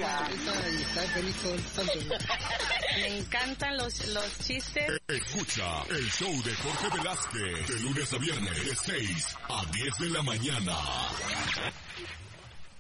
y está feliz todo el santo. Me encantan los chistes. Escucha el show de Jorge Velázquez de lunes a viernes de 6 a 10 de la mañana.